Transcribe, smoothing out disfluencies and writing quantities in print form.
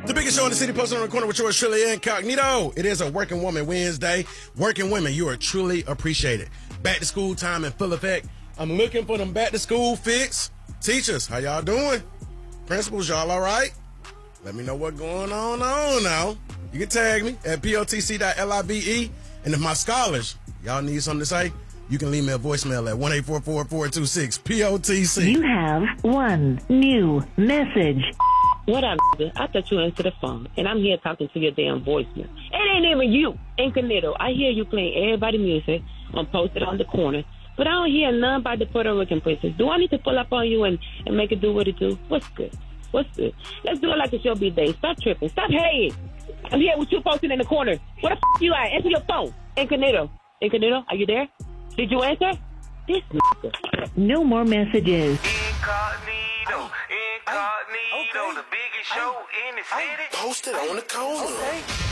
The biggest show in the city, posted on the corner with yours truly, Incognito. It is a Working Woman Wednesday. Working women, you are truly appreciated. Back to school time in full effect. I'm looking for them back to school fix. Teachers, how y'all doing? Principals, y'all all right? Let me know what's going on now. You can tag me at potc.live. And if my scholars, y'all need something to say, you can leave me a voicemail at 1-844-426-POTC. You have one new message. What up, nigga? I thought you answered the phone, and I'm here talking to your damn voicemail. It ain't even you, Incognito. I hear you playing everybody's music on Posted on the Corner, but I don't hear none about the Puerto Rican princess. Do I need to pull up on you and make it do what it do? What's good? Let's do it like a show be day. Stop tripping. Stop hating. I'm here with you posting in the corner. Where the f*** you at? Answer your phone. Incognito, are you there? Did you answer? This nigga. No more messages. Incognito, the biggest show in the city. Posted on the corner. Okay.